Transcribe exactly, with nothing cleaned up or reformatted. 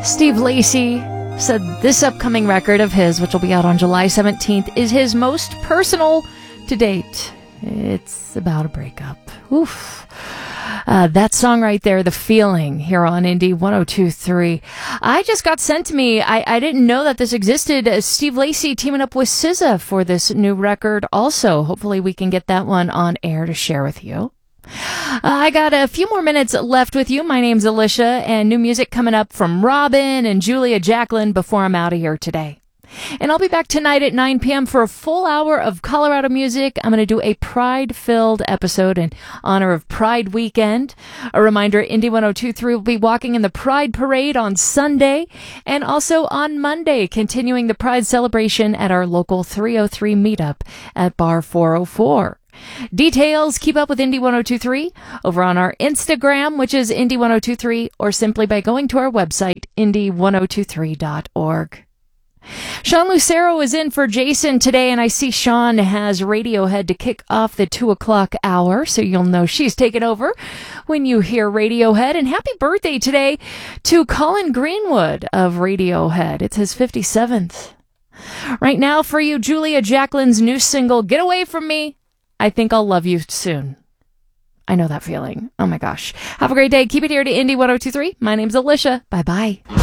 Steve Lacy said this upcoming record of his, which will be out on July seventeenth, is his most personal to date. It's about a breakup. Oof. Uh, that song right there, The Feeling, here on Indie one oh two point three. I just got sent to me. I, I didn't know that this existed. Uh, Steve Lacy teaming up with S Z A for this new record also. Hopefully we can get that one on air to share with you. Uh, I got a few more minutes left with you. My name's Alicia, and new music coming up from Robin and Julia Jacklin before I'm out of here today. And I'll be back tonight at nine p.m. for a full hour of Colorado music. I'm going to do a Pride-filled episode in honor of Pride Weekend. A reminder, Indie one oh two point three will be walking in the Pride Parade on Sunday and also on Monday, continuing the Pride celebration at our local three oh three meetup at Bar four oh four. Details, keep up with Indie one oh two point three over on our Instagram, which is Indie one oh two point three, or simply by going to our website, indie one oh two three dot org. Sean Lucero is in for Jason today, and I see Sean has Radiohead to kick off the two o'clock hour, so you'll know she's taken over when you hear Radiohead. And happy birthday today to Colin Greenwood of Radiohead. It's his fifty-seventh. Right now for you, Julia Jacklin's new single, Get Away From Me. I think I'll love you soon. I know that feeling. Oh my gosh. Have a great day. Keep it here to Indie one oh two point three. My name's Alicia. Bye-bye.